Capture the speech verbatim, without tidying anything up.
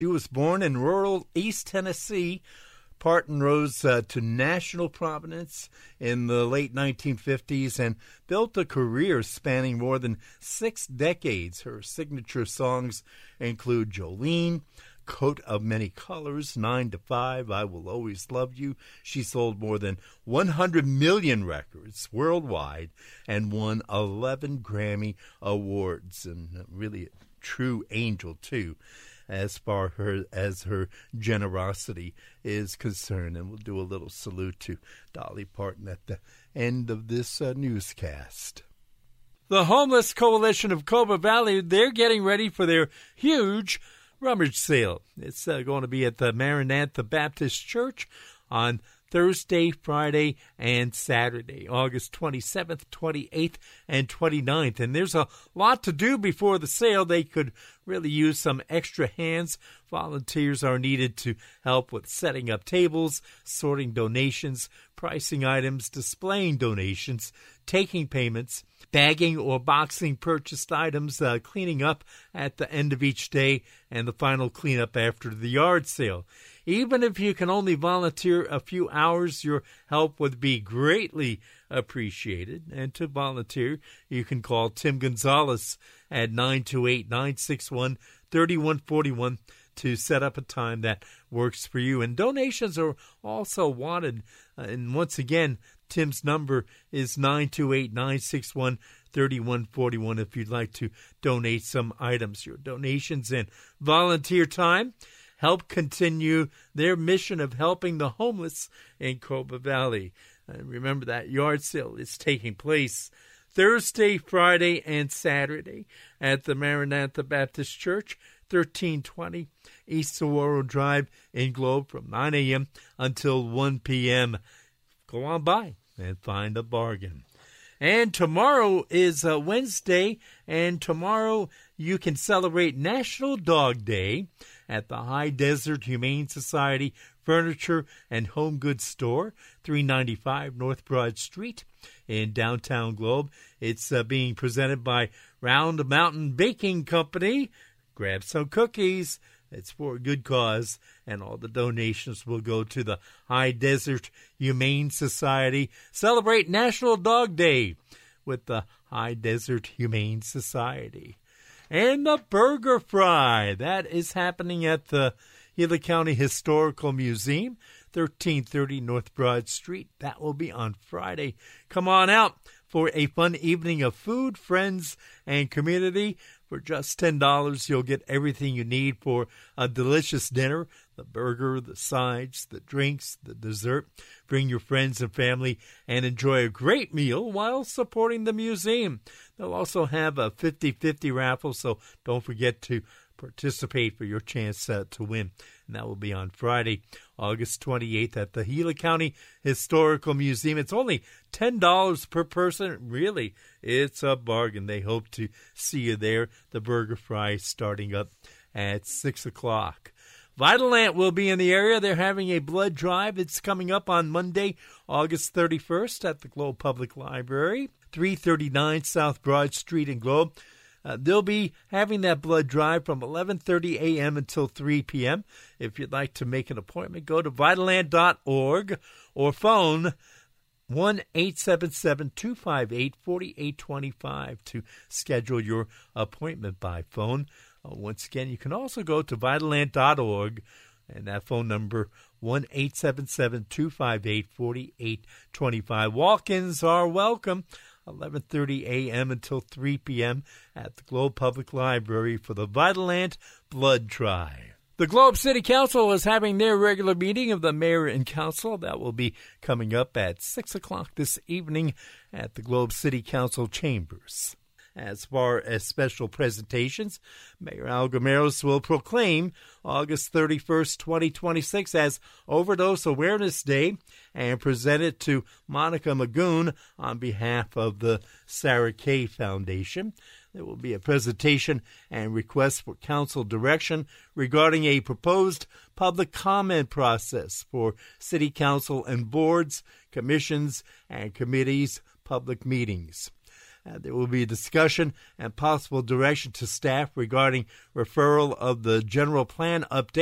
He was born in rural East Tennessee. Parton rose uh, to national prominence in the late nineteen fifties and built a career spanning more than six decades. Her signature songs include Jolene, Coat of Many Colors, Nine to Five, I Will Always Love You. She sold more than one hundred million records worldwide and won eleven Grammy Awards, and really a true angel, too, as far her, as her generosity is concerned. And we'll do a little salute to Dolly Parton at the end of this uh, newscast. The Homeless Coalition of Coba Valley, they're getting ready for their huge rummage sale. It's uh, going to be at the Maranatha Baptist Church on Thursday, Friday, and Saturday, August twenty-seventh, twenty-eighth, and twenty-ninth. And there's a lot to do before the sale. They could really use some extra hands. Volunteers are needed to help with setting up tables, sorting donations, pricing items, displaying donations, taking payments, bagging or boxing purchased items, uh, cleaning up at the end of each day, and the final cleanup after the yard sale. Even if you can only volunteer a few hours, your help would be greatly appreciated. And to volunteer, you can call Tim Gonzalez at nine two eight, nine six one, three one four one to set up a time that works for you. And donations are also wanted. Uh, and once again, Tim's number is nine two eight, nine six one, three one four one if you'd like to donate some items. Your donations and volunteer time help continue their mission of helping the homeless in Coba Valley. And remember, that yard sale is taking place Thursday, Friday, and Saturday at the Maranatha Baptist Church, thirteen twenty East Saguaro Drive in Globe, from nine a.m. until one p.m. Go on by and find a bargain. And tomorrow is uh, Wednesday, and tomorrow you can celebrate National Dog Day at the High Desert Humane Society Furniture and Home Goods Store, three ninety-five North Broad Street in downtown Globe. It's uh, being presented by Round Mountain Baking Company. Grab some cookies. It's for a good cause, and all the donations will go to the High Desert Humane Society. Celebrate National Dog Day with the High Desert Humane Society. And the Burger Fry, that is happening at the Gila County Historical Museum, thirteen thirty North Broad Street. That will be on Friday. Come on out for a fun evening of food, friends, and community. For just ten dollars, you'll get everything you need for a delicious dinner: the burger, the sides, the drinks, the dessert. Bring your friends and family and enjoy a great meal while supporting the museum. They'll also have a fifty-fifty raffle, so don't forget to participate for your chance uh, to win. And that will be on Friday, August twenty-eighth at the Gila County Historical Museum. It's only ten dollars per person. Really, it's a bargain. They hope to see you there. The Burger Fry starting up at six o'clock. Vitalant will be in the area. They're having a blood drive. It's coming up on Monday, August thirty-first at the Globe Public Library, three thirty-nine South Broad Street in Globe. Uh, they'll be having that blood drive from eleven thirty a.m. until three p.m. If you'd like to make an appointment, go to vitalant dot org or phone one eight seven seven, two five eight, four eight two five to schedule your appointment by phone. Uh, once again, you can also go to vitalant dot org, and that phone number, one eight seven seven, two five eight, four eight two five. Walk-ins are welcome, eleven thirty a.m. until three p.m. at the Globe Public Library for the Vitalant Blood Drive. The Globe City Council is having their regular meeting of the mayor and council. That will be coming up at six o'clock this evening at the Globe City Council chambers. As far as special presentations, Mayor Al Gameros will proclaim August thirty-first, twenty twenty-six as Overdose Awareness Day and present it to Monica Magoon on behalf of the Sarah Kay Foundation. There will be a presentation and request for council direction regarding a proposed public comment process for city council and boards, commissions, and committees' public meetings. Uh, there will be discussion and possible direction to staff regarding referral of the general plan update